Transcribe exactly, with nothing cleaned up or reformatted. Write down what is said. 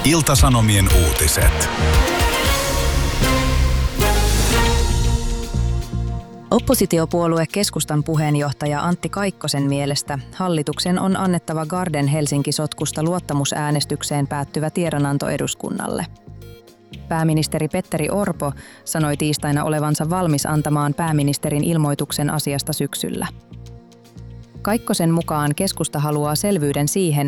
Ilta-Sanomien uutiset. Oppositiopuolue Keskustan puheenjohtaja Antti Kaikkosen mielestä hallituksen on annettava Garden Helsinki-sotkusta luottamusäänestykseen päättyvä tiedonanto eduskunnalle. Pääministeri Petteri Orpo sanoi tiistaina olevansa valmis antamaan pääministerin ilmoituksen asiasta syksyllä. Kaikkosen mukaan keskusta haluaa selvyyden siihen,